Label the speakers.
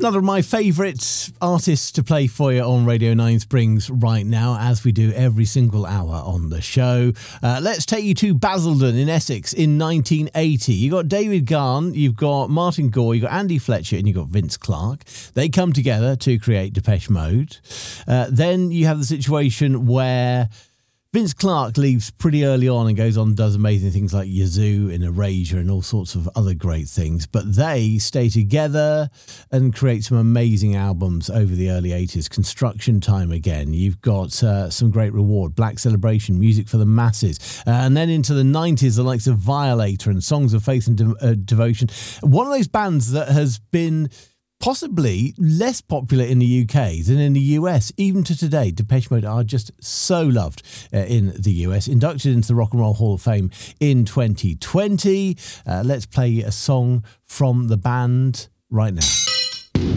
Speaker 1: Another of my favourite artists to play for you on Radio 9 Springs right now, as we do every single hour on the show. Let's take you to Basildon in Essex in 1980. You got David Garn, you've got Martin Gore, you've got Andy Fletcher, and you've got Vince Clarke. They come together to create Depeche Mode. Then you have the situation where Vince Clarke leaves pretty early on and goes on and does amazing things like Yazoo and Erasure and all sorts of other great things. But they stay together and create some amazing albums over the early 80s. Construction Time again. You've got some great Reward, Black Celebration, Music for the Masses. And then into the 90s, the likes of Violator and Songs of Faith and Devotion. One of those bands that has been possibly less popular in the UK than in the US. Even to today, Depeche Mode are just so loved in the US. Inducted into the Rock and Roll Hall of Fame in 2020. Let's play a song from the band right now.